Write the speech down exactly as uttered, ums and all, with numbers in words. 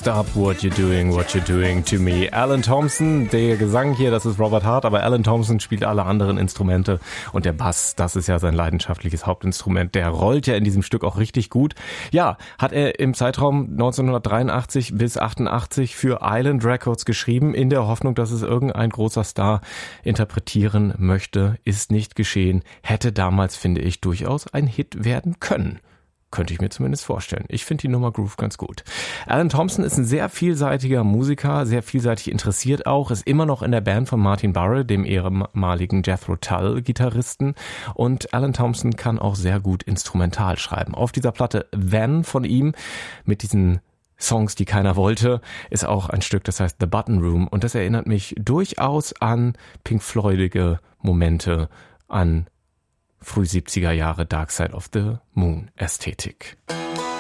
Stop what you're doing, what you're doing to me. Alan Thompson, der Gesang hier, das ist Robert Hart, aber Alan Thompson spielt alle anderen Instrumente und der Bass, das ist ja sein leidenschaftliches Hauptinstrument, der rollt ja in diesem Stück auch richtig gut. Ja, hat er im Zeitraum neunzehnhundertdreiundachtzig bis achtundachtzig für Island Records geschrieben, in der Hoffnung, dass es irgendein großer Star interpretieren möchte, ist nicht geschehen, hätte damals, finde ich, durchaus ein Hit werden können. Könnte ich mir zumindest vorstellen. Ich finde die Nummer Groove ganz gut. Alan Thompson ist ein sehr vielseitiger Musiker, sehr vielseitig interessiert auch, ist immer noch in der Band von Martin Barre, dem ehemaligen Jethro Tull-Gitarristen. Und Alan Thompson kann auch sehr gut instrumental schreiben. Auf dieser Platte Van von ihm mit diesen Songs, die keiner wollte, ist auch ein Stück, das heißt The Button Room. Und das erinnert mich durchaus an Pink Floydige Momente, an früh siebziger Jahre Dark Side of the Moon Ästhetik.